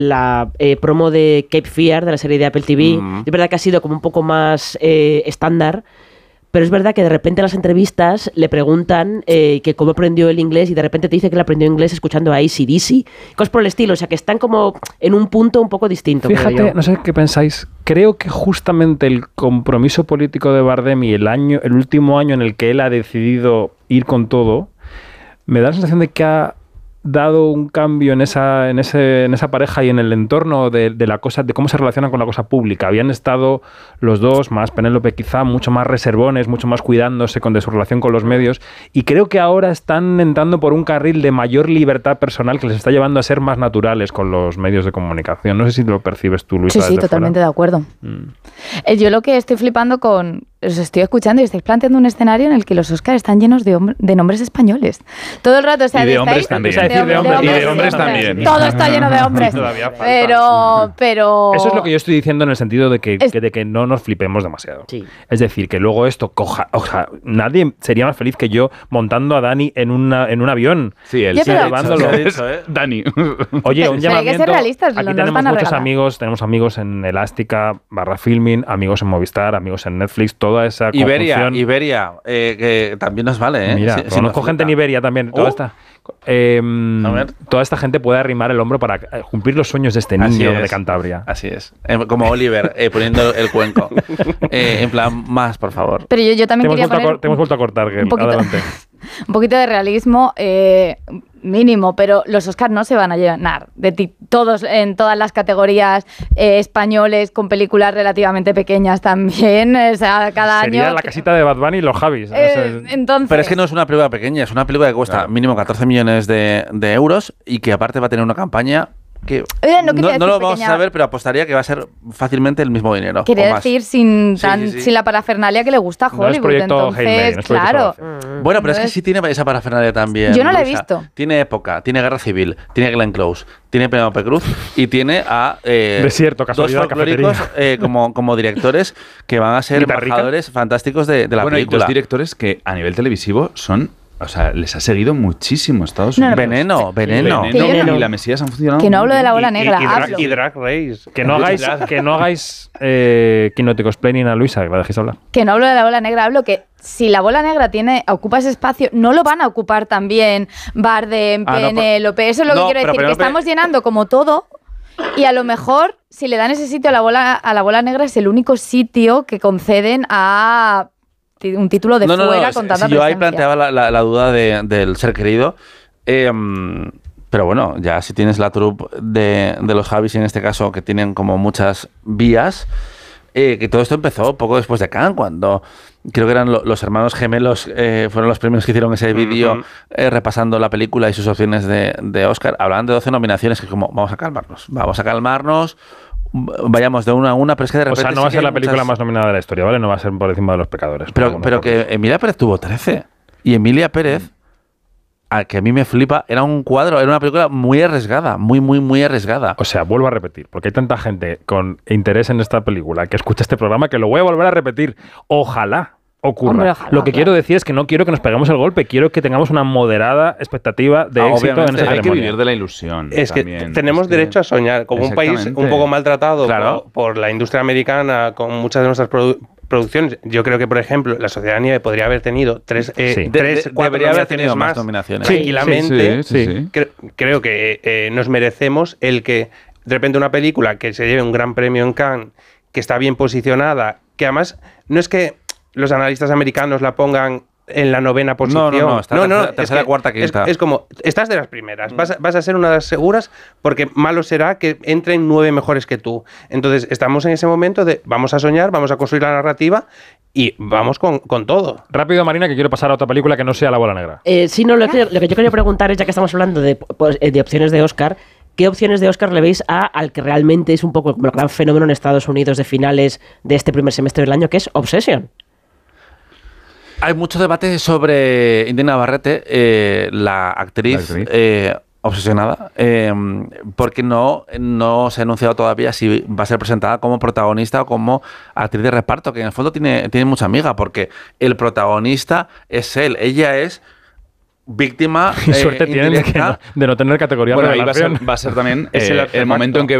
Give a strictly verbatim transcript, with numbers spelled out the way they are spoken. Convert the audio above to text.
la eh, promo de Cape Fear, de la serie de Apple T V. Mm. Es verdad que ha sido como un poco más eh, estándar, pero es verdad que de repente en las entrevistas le preguntan eh, que cómo aprendió el inglés y de repente te dice que le aprendió inglés escuchando a A C D C, cosas por el estilo, o sea que están como en un punto un poco distinto. Fíjate, no sé qué pensáis, creo que justamente el compromiso político de Bardem y el, año, el último año en el que él ha decidido ir con todo, me da la sensación de que ha dado un cambio en esa, en ese, en esa pareja y en el entorno de, de la cosa, de cómo se relacionan con la cosa pública. Habían estado los dos, más Penélope quizá, mucho más reservones, mucho más cuidándose con, de su relación con los medios, y creo que ahora están entrando por un carril de mayor libertad personal que les está llevando a ser más naturales con los medios de comunicación. No sé si lo percibes tú, Luisa. Sí, sí, totalmente fuera. de acuerdo. Mm. Eh, yo lo que estoy flipando con... Os estoy escuchando y estáis planteando un escenario en el que los Oscars están llenos de, hom- de nombres españoles. Todo el rato, o sea, y de hombres estáis, también. De, de, de, hombres, de, y de hombres, hombres sí, también. Todo está lleno de hombres. pero, pero... Eso es lo que yo estoy diciendo en el sentido de que, es... que, de que no nos flipemos demasiado. Sí. Es decir, que luego esto coja... O sea, nadie sería más feliz que yo montando a Dani en, una, en un avión. Sí, él ya, sí pero... ha dicho, sí ha dicho, ¿eh? Dani. Oye, un llamamiento... Hay que ser realistas, aquí no tenemos muchos regalar. amigos, tenemos amigos en Elástica, barra Filming, amigos en Movistar, amigos en Netflix, toda esa Iberia, conjunción. Iberia, eh, que también nos vale, ¿eh? Mira, si, conozco si gente en Iberia también. Toda, uh. esta, eh, A ver. toda esta gente puede arrimar el hombro para cumplir los sueños de este niño de Cantabria. Así es. Eh, como Oliver, eh, poniendo el cuenco. Eh, en plan, más, por favor. Pero yo, yo también te, hemos quería poner... a, te hemos vuelto a cortar, Gel. Un poquito, Adelante. un poquito de realismo eh, mínimo, pero los Oscars no se van a llenar de ti, todos en todas las categorías eh, españoles con películas relativamente pequeñas también, o sea, cada Sería año... la casita de Bad Bunny y los Javis. Eh, entonces... Pero es que no es una película pequeña, es una película que cuesta claro. mínimo catorce millones de, de euros y que aparte va a tener una campaña que Oye, no, no, no lo vamos pequeña. a saber, pero apostaría que va a ser fácilmente el mismo dinero. Quería decir sin, sí, tan, sí, sí. sin la parafernalia que le gusta a Hollywood. No es proyecto entonces, Hail Mary, no es proyecto claro. Salvación. Bueno, pero es que Entonces, sí tiene esa parafernalia también. Yo no la he Luisa. visto. Tiene época, tiene Guerra Civil, tiene Glenn Close, tiene Penélope Cruz y tiene a eh, Desierto, dos casualidad, folclóricos eh, como, como directores que van a ser Guitarrica. embajadores fantásticos de, de la Bueno, película. y dos directores que a nivel televisivo son... O sea, les ha seguido muchísimo Estados No, no, Unidos. Veneno, veneno. Veneno, Que yo no- y La Mesías han funcionado que no muy hablo de la bien. bola Y- negra, y, y, drag, hablo. y Drag Race. Que no hagáis, que no hagáis eh, Quinótico Explaining a Luisa, que la dejéis hablar. Que no hablo de la bola negra, hablo que si la bola negra tiene ocupa ese espacio, no lo van a ocupar también Bardem, Ah, no, Penélope. Eso es lo no, que quiero pero decir, Penélope- que estamos llenando como todo y a lo mejor si le dan ese sitio a la bola, a la bola negra es el único sitio que conceden a un título de no, no, fuera no, con si- tanta si yo ahí presencia. planteaba la, la- la duda de- del ser querido, eh, pero bueno, ya si tienes la troupe de, de los Javis, en este caso, que tienen como muchas vías, eh, que todo esto empezó poco después de Cannes, cuando creo que eran lo- los hermanos gemelos, eh, fueron los premios que hicieron ese vídeo Ujú. eh, repasando la película y sus opciones de, de Oscar. Hablaban de doce nominaciones, que como, vamos a calmarnos, vamos a calmarnos, vayamos de una a una, pero es que de O repente... sea, no sí va a que ser hay la película muchas- más nominada de la historia, ¿vale? No va a ser por encima de Los Pecadores. Pero, Algunos pero pocos. que Emilia Pérez tuvo trece. Y Emilia Pérez, a que a mí me flipa, era un cuadro, era una película muy arriesgada, muy, muy, muy arriesgada. O sea, vuelvo a repetir, porque hay tanta gente con interés en esta película que escucha este programa que lo voy a volver a repetir. Ojalá ocurra. Hombre, ojalá, lo que claro. quiero decir es que no quiero que nos peguemos el golpe, quiero que tengamos una moderada expectativa de Ah, éxito en obviamente, esa hay que ceremonia. vivir de la ilusión. Es que también. tenemos Es que- derecho a soñar, como un país Exactamente. un poco maltratado Claro. por, por la industria americana, con muchas de nuestras produ- producciones. Yo creo que, por ejemplo, La Sociedad de la Nieve podría haber tenido tres, eh, Sí. tres De- de- cuatro debería haber nominaciones tenido más más nominaciones. Sí, tranquilamente. Sí, sí, sí. Cre- creo que eh, nos merecemos el que de repente una película que se lleve un gran premio en Cannes, que está bien posicionada, que además no es que los analistas americanos la pongan en la novena posición. no, no, está tercera- es tercera, que cuarta, es, quinta. es como, estás de las primeras, vas a, vas a ser una de las seguras, porque malo será que entren nueve mejores que tú. Entonces, estamos en ese momento de vamos a soñar, vamos a construir la narrativa y vamos con, con todo. Rápido, Marina, que quiero pasar a otra película que no sea La Bola Negra. Eh, sí, no, lo que, lo que yo quería preguntar es, ya que estamos hablando de, pues, eh, de opciones de Oscar, ¿qué opciones de Oscar le veis a al que realmente es un poco como el gran fenómeno en Estados Unidos de finales de este primer semestre del año, que es Obsession? Hay mucho debate sobre Indiana Navarrete, eh, la actriz, La actriz. eh, obsesionada, eh, porque no, no se ha anunciado todavía si va a ser presentada como protagonista o como actriz de reparto, que en el fondo tiene, tiene mucha amiga, porque el protagonista es él, ella es víctima. Y suerte eh, tienen de, que no, de no tener categoría Bueno, de ahí va a, ser, revelación. va a ser también Es eh, el el, artefacto. momento en que